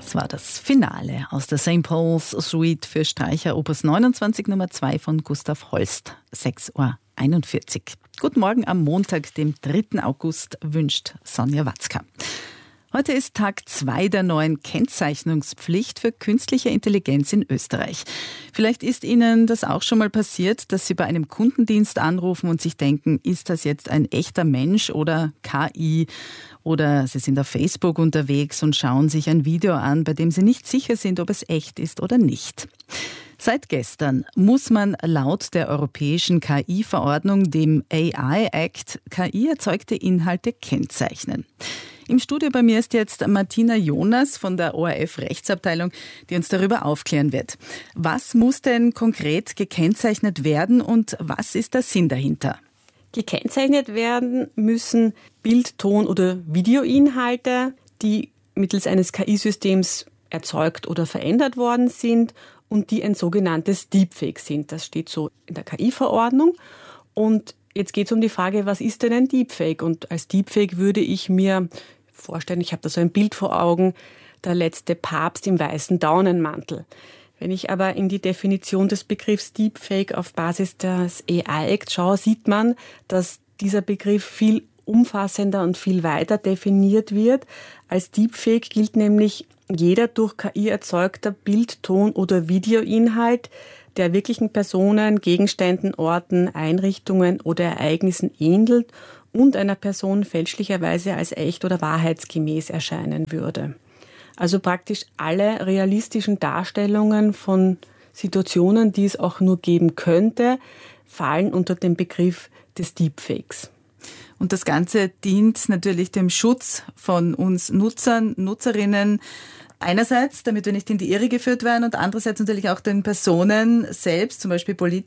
Das war das Finale aus der St. Paul's Suite für Streicher Opus 29 Nummer 2 von Gustav Holst, 6:41 Uhr. Guten Morgen am Montag, dem 3. August, wünscht Sonja Watzka. Heute ist Tag 2 der neuen Kennzeichnungspflicht für künstliche Intelligenz in Österreich. Vielleicht ist Ihnen das auch schon mal passiert, dass Sie bei einem Kundendienst anrufen und sich denken, ist das jetzt ein echter Mensch oder KI? Oder Sie sind auf Facebook unterwegs und schauen sich ein Video an, bei dem Sie nicht sicher sind, ob es echt ist oder nicht. Seit gestern muss man laut der europäischen KI-Verordnung, dem AI Act, KI-erzeugte Inhalte kennzeichnen. Im Studio bei mir ist jetzt Martina Jonas von der ORF-Rechtsabteilung, die uns darüber aufklären wird. Was muss denn konkret gekennzeichnet werden und was ist der Sinn dahinter? Gekennzeichnet werden müssen Bild-, Ton- oder Videoinhalte, die mittels eines KI-Systems erzeugt oder verändert worden sind und die ein sogenanntes Deepfake sind. Das steht so in der KI-Verordnung. Und jetzt geht es um die Frage, was ist denn ein Deepfake? Und als Deepfake würde ich mir vorstellen, ich habe da so ein Bild vor Augen, der letzte Papst im weißen Daunenmantel. Wenn ich aber in die Definition des Begriffs Deepfake auf Basis des AI-Act schaue, sieht man, dass dieser Begriff viel umfassender und viel weiter definiert wird. Als Deepfake gilt nämlich jeder durch KI erzeugter Bild-, Ton- oder Videoinhalt, der wirklichen Personen, Gegenständen, Orten, Einrichtungen oder Ereignissen ähnelt und einer Person fälschlicherweise als echt oder wahrheitsgemäß erscheinen würde. Also praktisch alle realistischen Darstellungen von Situationen, die es auch nur geben könnte, fallen unter den Begriff des Deepfakes. Und das Ganze dient natürlich dem Schutz von uns Nutzern, Nutzerinnen. Einerseits, damit wir nicht in die Irre geführt werden und andererseits natürlich auch den Personen selbst, zum Beispiel Politikern,